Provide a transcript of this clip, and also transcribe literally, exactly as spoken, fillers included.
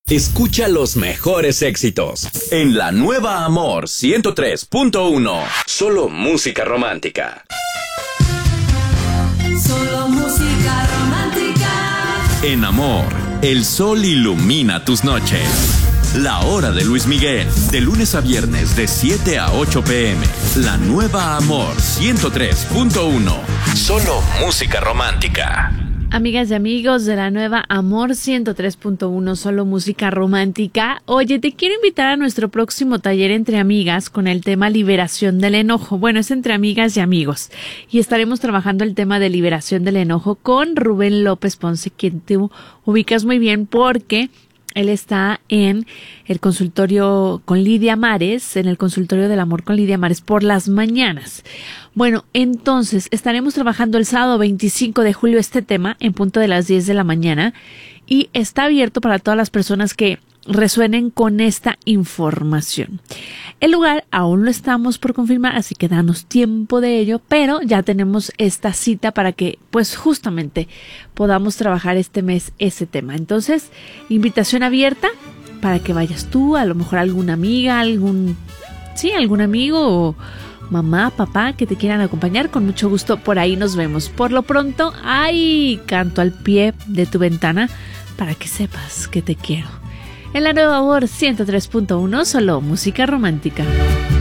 Escucha los mejores éxitos en la nueva Amor ciento tres punto uno. Solo música romántica. Solo música romántica. En Amor, el sol ilumina tus noches. La hora de Luis Miguel, de lunes a viernes de siete a ocho pm. La nueva Amor ciento tres punto uno. Solo música romántica. Amigas y amigos de la nueva Amor ciento tres punto uno, solo música romántica. Oye, te quiero invitar a nuestro próximo taller entre amigas con el tema liberación del enojo. Bueno, es entre amigas y amigos. Y estaremos trabajando el tema de liberación del enojo con Rubén López Ponce, quien tú ubicas muy bien porque él está en el consultorio con Lidia Mares, en el consultorio del amor con Lidia Mares por las mañanas. Bueno, entonces estaremos trabajando el sábado veinticinco de julio este tema en punto de las diez de la mañana y está abierto para todas las personas que resuenen con esta información. El lugar aún lo estamos por confirmar, así que danos tiempo de ello, pero ya tenemos esta cita para que pues justamente podamos trabajar este mes ese tema. Entonces, invitación abierta para que vayas tú, a lo mejor alguna amiga, algún sí, algún amigo o mamá, papá que te quieran acompañar, con mucho gusto por ahí nos vemos. Por lo pronto, ay, canto al pie de tu ventana para que sepas que te quiero. En la nueva Amor ciento tres punto uno, solo música romántica.